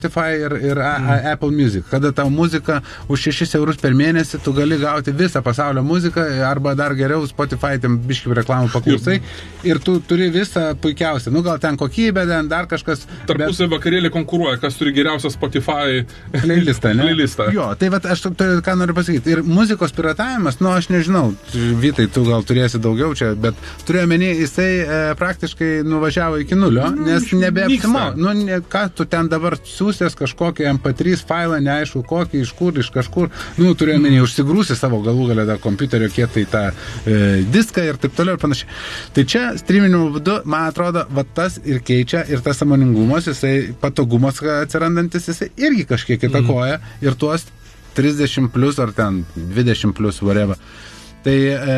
Spotify ir Apple Music. Kada tau muzika už 6 eurus per mėnesį, tu gali gauti visą pasaulio muziką, arba dar geriau Spotify, ten biškį reklamų paklausai, ir tu turi visą puikiausią. Nu, gal ten kokybė, ten dar kažkas. Tarpusai vakarėlį konkuruoja, kas turi geriausią Spotify playlistą, ne? Playlistą. Jo, tai vat aš ką noriu pasakyti. Ir muzikos piratavimas, nu, aš nežinau, Vytai, tu gal turėsi daugiau čia, bet turiu omeny, jisai praktiškai nuvažiavo iki nulio, nes nebeapsimo. Nu, ką tu ten dabar siūsės kažkokį MP3 failą, neaišku kokį, iš kur, iš kažkur, nu, turiu omeny, užsigrūsi savo galų galę tą kompiuterio kietai tą diską ir taip toliau ir panašiai. Tai čia streaminimo būdu, man atrodo, va tas ir keičia, ir tas sąmoningumas, jisai patogumas atsirandantis, jisai irgi kažkiek įtakoja ir tuos 30 plus ar ten 20 plus whatever. Tai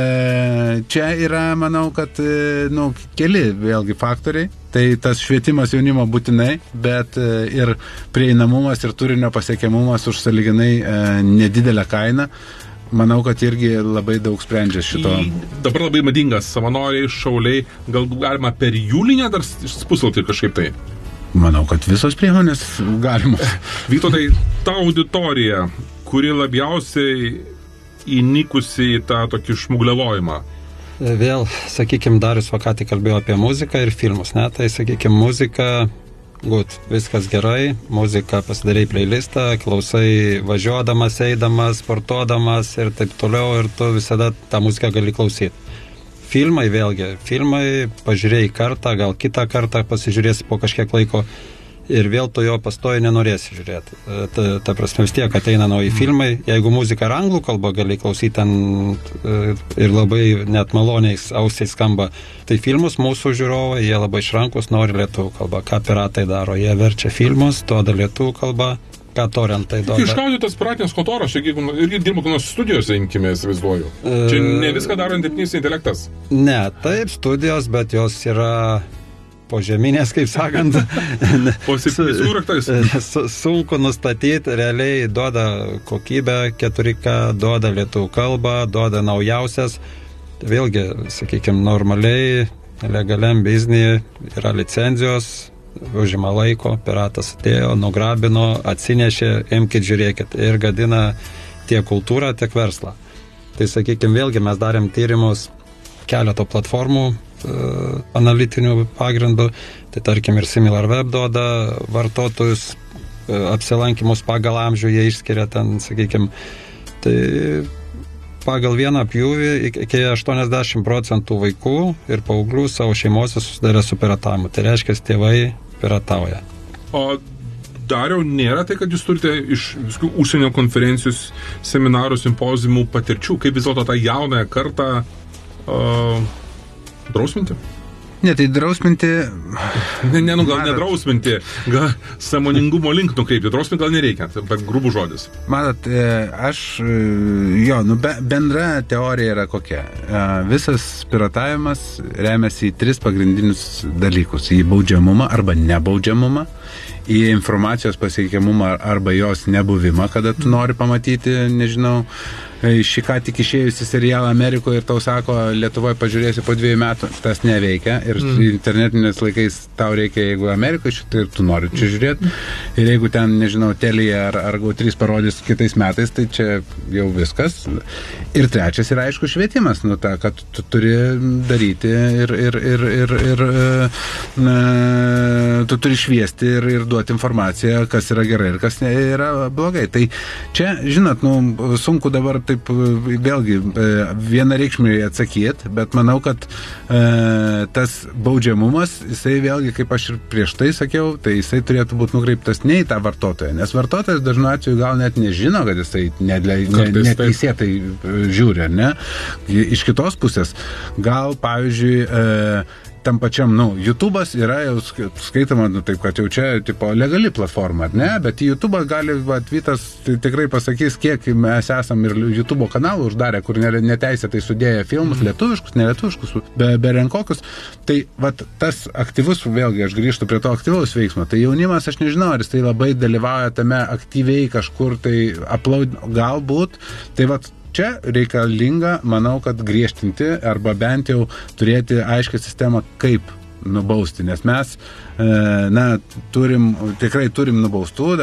čia yra, manau, kad keli vėlgi faktoriai. Tai tas švietimas jaunimo būtinai, bet ir prieinamumas ir turinio pasiekiamumas už sąlyginai nedidelę kainą. Manau, kad irgi labai daug sprendžia šito. Dabar labai madingas savanoriai, šauliai, galbūt galima per jų liniją dar spuslauti kažkaip tai. Manau, kad visos priemonės galimos. Vytautai, ta auditorija, kuri labiausiai įnikusi į tą tokį šmugliavojimą. Vėl, sakykime, Darius vakatį kalbėjo apie muziką ir filmus, ne? Tai, sakykime, muzika, viskas gerai, muzika pasidarai playlistą, klausai važiuodamas, eidamas, sportuodamas ir taip toliau, ir tu visada tą muziką gali klausyti. Filmai vėlgi, pažiūrėjai kartą, gal kitą kartą pasižiūrėsi po kažkiek laiko ir vėl tu jo pastoji nenorėsi žiūrėti. Ta prasme, vis tiek ateina nauji filmai. Jeigu muzika ir anglų kalba gali klausyti ten ir labai net maloniais ausiais skamba, tai filmus mūsų žiūrovai, jie labai išrankus, nori lietuvių kalbą. Ką piratai daro? Jie verčia filmus, duoda lietuvių kalbą, ką torrentai duoda. Išgaudytas piratinės kontoros, irgi dirbu kokios studijose, imkime, įsivaizduoju. Čia ne viską daro dirbtinis intelektas. Ne, taip, studijos, bet jos yra požeminės, kaip sakant. Sunku nustatyti, realiai duoda kokybę, 4K, duoda lietuvių kalbą, duoda naujausias. Vėlgi, sakykime, normaliai, legaliam biznį yra licenzijos, užima laiko, piratas atėjo, nugrabino, atsinešė, imkit, žiūrėkit, ir gadina tiek kultūrą, tiek verslą. Tai, sakykime, vėlgi mes darėm tyrimus keleto platformų analitinių pagrindų, tai tarkim ir SimilarWeb duoda vartotojus, apsilankimus pagal amžių jie išskiria ten, sakykime, tai pagal vieną pjūvį iki 80% vaikų ir paauglių savo šeimose susidarė su piratavimu. Tai reiškia, tėvai piratauja. O Dariau, nėra tai, kad jūs turite iš viskų užsienio konferencijų, seminarų, simpozimų patirčių, kaip vis dėlto tą jaunąją kartą drausminti? Ne, tai drausminti... Gal nedrausminti, gal sąmoningumo link nukreipti. Drausminti gal nereikia, bet grubų žodis. Matot, bendra teorija yra kokia. Visas piratavimas remiasi į 3 pagrindinius dalykus. Į baudžiamumą arba nebaudžiamumą, į informacijos pasiekiamumą arba jos nebuvimą, kada tu nori pamatyti, nežinau, šį ką tik išėjusi serialą Amerikoje ir tau sako, Lietuvoje pažiūrėsi po 2 metų, tas neveikia ir internetinės laikais tau reikia, jeigu Amerikoje šitai ir tu nori čia žiūrėti ir jeigu ten, nežinau, Telija ar GO3 parodys kitais metais, tai čia jau viskas. Ir trečias yra, aišku, švietimas, kad tu turi daryti ir tu turi šviesti ir duoti informaciją, kas yra gerai ir kas yra blogai. Tai čia, žinot, sunku dabar taip vėlgi vienareikšmiai atsakyti, bet manau, kad tas baudžiamumas, jisai vėlgi, kaip aš ir prieš tai sakiau, tai jisai turėtų būti nukreiptas ne į tą vartotoją, nes vartotojas dažnu atveju gal net nežino, kad jisai neteisėtai žiūri, ne? Iš kitos pusės, gal, pavyzdžiui, tam pačiam, YouTube'as yra jau skaitama, taip, kad jau čia, tipo, legali platforma, ne? Bet į YouTube'ą gali, Vytas tikrai pasakys, kiek mes esam ir YouTube'o kanalų uždarę, kur neteisėtai sudėję filmus, lietuviškus, nelietuviškus, berenkokius. Tai, tas aktyvus, vėlgi, aš grįžtu prie to aktyvaus veiksmo. Tai jaunimas, aš nežinau, ar jis tai labai dalyvauja tame aktyviai kažkur, tai galbūt, tai čia reikalinga, manau, kad griežtinti arba bent jau turėti aiškę sistemą, kaip nubausti, nes mes tikrai turim nubaustų.